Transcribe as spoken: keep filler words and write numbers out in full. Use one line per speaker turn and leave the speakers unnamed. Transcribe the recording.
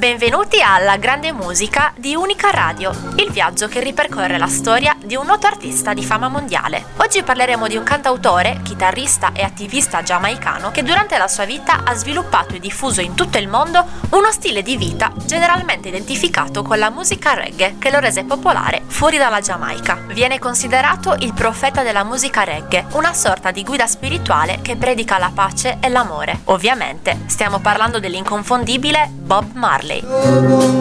Benvenuti alla Grande Musica di Unica Radio, il viaggio che ripercorre la storia di un noto artista di fama mondiale. Oggi parleremo di un cantautore, chitarrista e attivista giamaicano che durante la sua vita ha sviluppato e diffuso in tutto il mondo uno stile di vita generalmente identificato con la musica reggae che lo rese popolare fuori dalla Giamaica. Viene considerato il profeta della musica reggae, una sorta di guida spirituale che predica la pace e l'amore. Ovviamente stiamo parlando dell'inconfondibile Bob Marley.